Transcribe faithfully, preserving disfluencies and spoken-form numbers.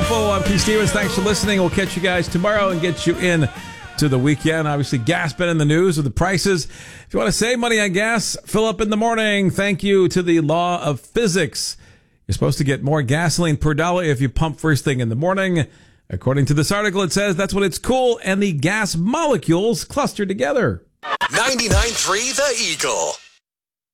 Info. I'm Pete Stevens. Thanks for listening. We'll catch you guys tomorrow and get you in to the weekend. Obviously, gas been in the news with the prices. If you want to save money on gas, fill up in the morning. Thank you to the law of physics. You're supposed to get more gasoline per dollar if you pump first thing in the morning. According to this article, it says that's when it's cool and the gas molecules cluster together. ninety-nine point three The Eagle.